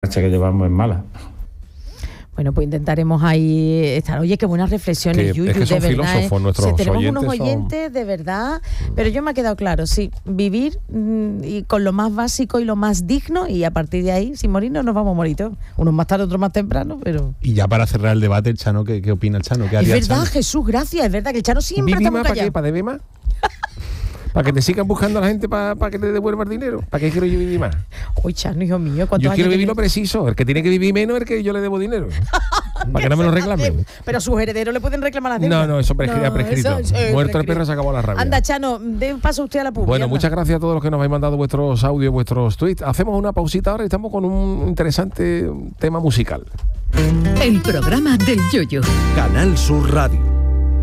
que llevamos es mala. Bueno, pues intentaremos ahí estar. Oye, qué buenas reflexiones, Yuyu, es que son de verdad. filósofos nuestros tenemos oyentes, unos oyentes, de verdad, pero yo me ha quedado claro, sí, vivir y con lo más básico y lo más digno, y a partir de ahí, sin morirnos, nos vamos a morir todos. Unos más tarde, otros más temprano, pero... Y ya para cerrar el debate, el Chano, ¿qué opina el Chano? ¿Qué Es haría el verdad, Chano? Jesús, gracias, es verdad que el Chano siempre está muy ¿Para callado. qué? ¿Para beber más? ¿Para que te sigan buscando a la gente para que te devuelva el dinero? ¿Para qué quiero yo vivir más? Uy, Chano, hijo mío, ¿cuántos Yo años quiero vivir tienes? lo preciso. El que tiene que vivir menos es el que yo le debo dinero. Para que no me lo reclamen. Pero a sus herederos le pueden reclamar la deuda. No, eso ha prescrito. Muerto el perro, se acabó la rabia. Anda, Chano, dé paso usted a la pública. Bueno, muchas gracias a todos los que nos habéis mandado vuestros audios, vuestros tweets. Hacemos una pausita ahora y estamos con un interesante tema musical. El programa del Yoyo. Canal Sur Radio.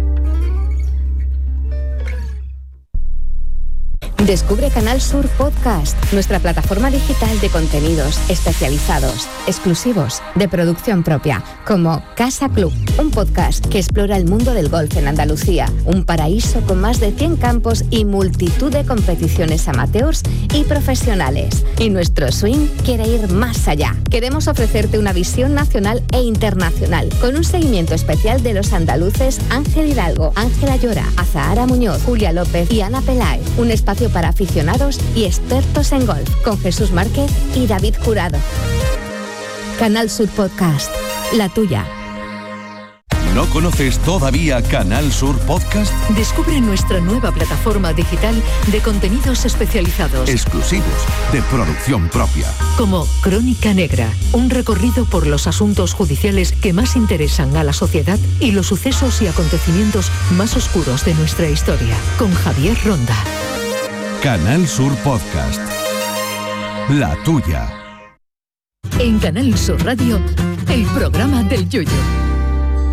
Descubre Canal Sur Podcast, nuestra plataforma digital de contenidos especializados, exclusivos, de producción propia, como Casa Club, un podcast que explora el mundo del golf en Andalucía, un paraíso con más de 100 campos y multitud de competiciones amateurs y profesionales. Y nuestro swing quiere ir más allá. Queremos ofrecerte una visión nacional e internacional, con un seguimiento especial de los andaluces Ángel Hidalgo, Ángela Llora, Azahara Muñoz, Julia López y Ana Peláez. Un espacio para aficionados y expertos en golf, con Jesús Márquez y David Jurado. Canal Sur Podcast, la tuya. ¿No conoces todavía Canal Sur Podcast? Descubre nuestra nueva plataforma digital de contenidos especializados. Exclusivos, de producción propia. Como Crónica Negra, un recorrido por los asuntos judiciales que más interesan a la sociedad y los sucesos y acontecimientos más oscuros de nuestra historia. Con Javier Ronda. Canal Sur Podcast, la tuya. En Canal Sur Radio, el programa del Yoyo.